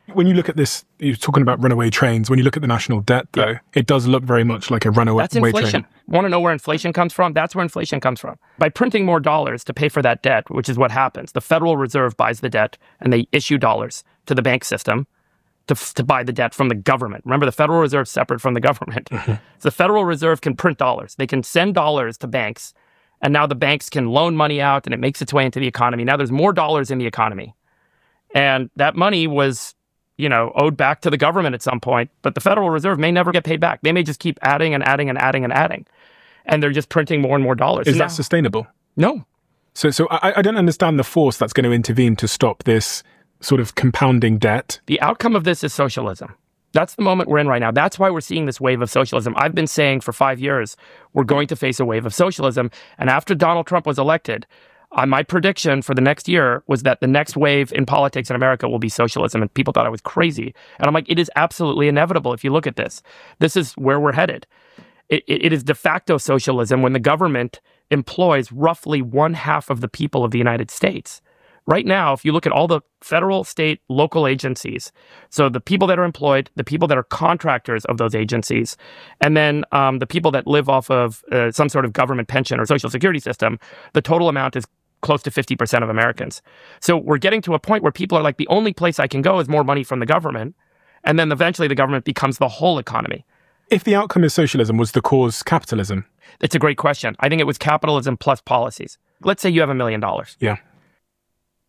When you look at this, you're talking about runaway trains. When you look at the national debt, though, it does look very much like a runaway That's inflation. train. Want to know where inflation comes from? That's where inflation comes from. By printing more dollars to pay for that debt, which is what happens. The Federal Reserve buys the debt, and they issue dollars to the bank system to buy the debt from the government. Remember, the Federal Reserve is separate from the government. So the Federal Reserve can print dollars. They can send dollars to banks, and now the banks can loan money out, and it makes its way into the economy. Now there's more dollars in the economy. And that money was, owed back to the government at some point, but the Federal Reserve may never get paid back. They may just keep adding and adding and adding and adding. And they're just printing more and more dollars. Is that sustainable? No. So I don't understand the force that's going to intervene to stop this sort of compounding debt. The outcome of this is socialism. That's the moment we're in right now. That's why we're seeing this wave of socialism. I've been saying for 5 years, we're going to face a wave of socialism. And after Donald Trump was elected, my prediction for the next year was that the next wave in politics in America will be socialism. And people thought I was crazy. And I'm like, it is absolutely inevitable if you look at this. This is where we're headed. It is de facto socialism when the government employs roughly 1/2 of the people of the United States. Right now, if you look at all the federal, state, local agencies, so the people that are employed, the people that are contractors of those agencies, and then the people that live off of some sort of government pension or social security system, the total amount is close to 50% of Americans. So we're getting to a point where people are like, the only place I can go is more money from the government. And then eventually the government becomes the whole economy. If the outcome is socialism, was the cause capitalism? It's a great question. I think it was capitalism plus policies. Let's say you have $1 million. Yeah.